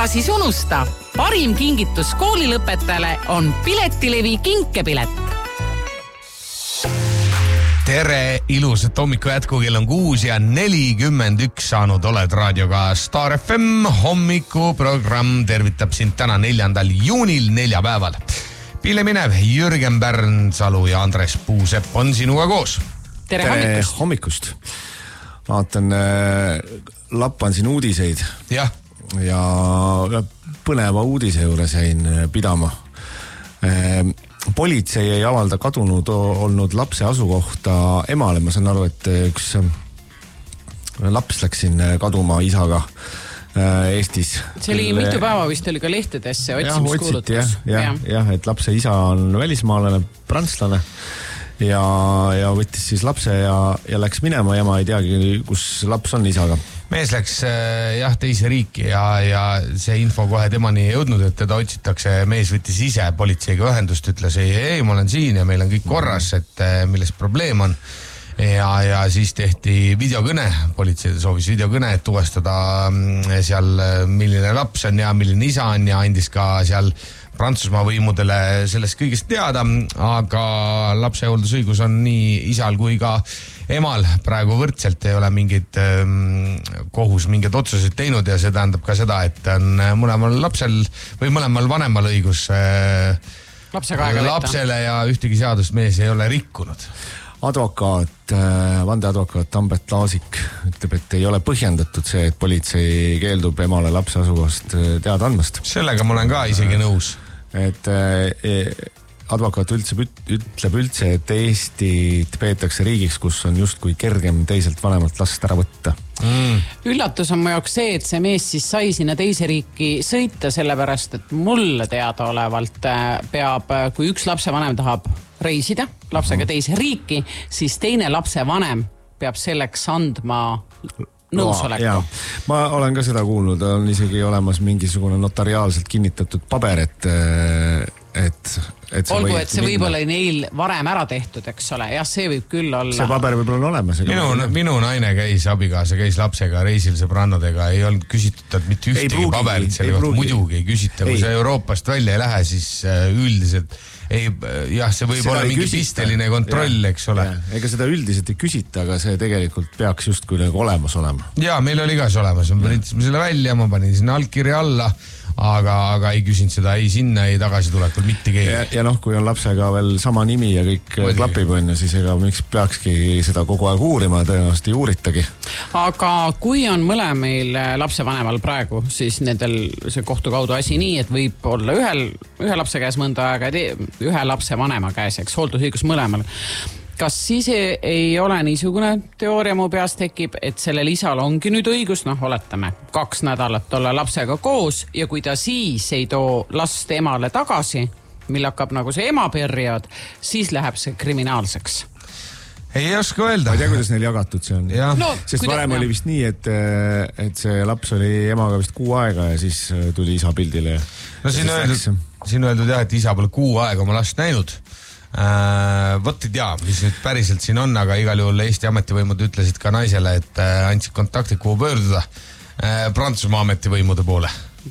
ära siis unusta. Parim kingitus koolilõpetajale on Piletilevi kinkepilet. Tere, ilusat hommiku jätku, kell on 6:41 saanud, oled raadioga Star FM. Hommikuprogramm tervitab sind täna 4. juunil, neljapäeval. Pille minev, Jürgen Pärnsalu ja Andres Puusepp on sinuga koos. Tere hommikust. Vaatan, lappan siin uudiseid. Ja põneva uudise juures jäin pidama. Politsei ei avalda kadunud olnud lapse asukohta emale. Ma saan aru, et üks laps läks siin kaduma isaga Eestis. See oli mitu päeva vist oli ka lehtedesse otsimiskuulutus. Jah, et lapse isa on välismaalane, prantslane ja võttis siis lapse ja läks minema ja ma ei teagi, kus laps on isaga. Mees läks teise riiki ja see info kohe temani ei jõudnud, et teda otsitakse. Mees võttis ise politseiga ühendust, ütles ei, ma olen siin ja meil on kõik korras, et milles probleem on. Ja siis tehti videokõne, politsei soovis videokõne, et tuvastada seal, milline laps on ja milline isa on ja andis ka seal Prantsusmaa võimudele sellest kõigest teada, aga lapse hooldusõigus on nii isal kui ka emal praegu võrdselt, ei ole mingid kohus mingeid otsuseid teinud ja see tähendab ka seda, et on mõlemal lapsel või mõlemal vanemal õigus lapsele ja ühtegi seadust mees ei ole rikkunud. Vandeadvokaat Tambet Laasik ütleb, et ei ole põhjendatud see, et politsei keeldub emale lapse asukohast teada andmast. Sellega ma olen ka isegi nõus. Et advokaat ütleb üldse, et Eestit peetakse riigiks, kus on justkui kergem teiselt vanemalt last ära võtta. Üllatus on mu jaoks see, et see mees siis sai sinna teise riiki sõita, sellepärast, et mulle teadaolevalt peab, kui üks lapsevanem tahab reisida lapsega teise riiki, siis teine lapsevanem peab selleks andma nõusoleku. Ma olen ka seda kuulnud, on isegi olemas mingisugune notariaalselt kinnitatud paber, et olgu, et see võib olla neil varem ära tehtud, eks ole. Jah, see võib küll olla. See paber võib olla olemas. Minu naine abikaasa käis lapsega reisil sõbrannadega, ei olnud küsitud mitte ühtegi paberit selle kohta. Muidugi ei küsita, kui see Euroopast välja ei lähe, siis üldiselt see võib olla mingi pisteline kontroll, eks ole. Ega seda üldiselt ei küsita, aga see tegelikult peaks justkui olemas olema. Ja, meil oli ka see olemas. Me printsime selle välja, ma panin sinna allkirja alla, aga ei küsinud seda ei sinna, ei tagasi tulekul mitte keegi. Ja kui on lapsega veel sama nimi ja kõik klapib on, siis ega miks peakski seda kogu aeg uurima, tõenäoliselt ei uuritagi. Aga kui on mõlemil lapsevanemal praegu, siis nendel see kohtu kaudu asi nii, et võib olla ühe lapse käes mõnda aega ja ühe lapse vanema käes, eks hooldusõigus mõlemal. Kas siis ei ole niisugune teooria mu peas tekib, et sellel isal ongi nüüd õigus, oletame 2 nädalat olla lapsega koos ja kui ta siis ei too last emale tagasi, mil hakkab nagu see emaperiood, siis läheb see kriminaalseks. Ei oska öelda. Ma ei tea, kuidas neil jagatud see on. Sest varem oli vist nii, et see laps oli emaga vist 6 aega ja siis tuli isa pildile. Siin öeldud et isa pole 6 aega oma last näinud. Võt ei tea, mis nüüd päriselt siin on, aga igal juhul Eesti ametivõimud ütlesid ka naisele, et andsid kontaktid, kuhu pöörduda Prantsusmaa ametivõimude poole.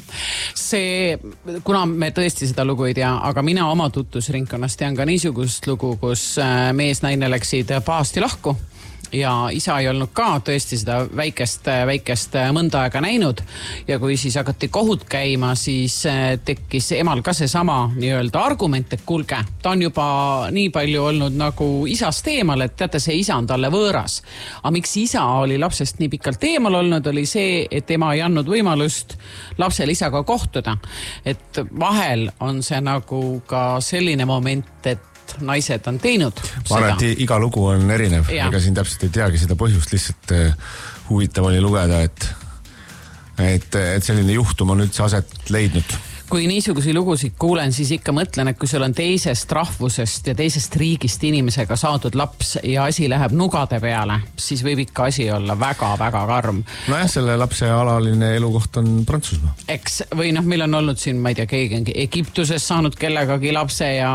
Kuna me tõesti seda lugu ei tea, aga mina oma tutvusringkonnas tean ka niisugust lugu, kus mees naine läksid paasti lahku ja isa ei olnud ka tõesti seda väikest mõnda aega näinud ja kui siis hakati kohut käima, siis tekkis emal ka seesama nii-öelda argument, et kuulge, ta on juba nii palju olnud nagu isast eemal, et teate, see isa on talle võõras. Aga miks isa oli lapsest nii pikalt eemal olnud, oli see, et ema ei andnud võimalust lapsel isaga kohtuda. Et vahel on see nagu ka selline moment, et naised on teinud ma arvan, et iga lugu on erinev. Ega siin täpselt ei teagi seda põhjust, lihtsalt huvitav oli lugeda, et selline juhtum on üldse aset leidnud. Kui niisugusi lugusid kuulen, siis ikka mõtlen, et kui sul on teisest rahvusest ja teisest riigist inimesega saadud laps ja asi läheb nugade peale, siis võib ikka asi olla väga-väga karm. Nojah, selle lapse alaline elukoht on Prantsusmaa. Eks, või meil on olnud siin, ma ei tea, keegi Egiptuses saanud kellegagi lapse ja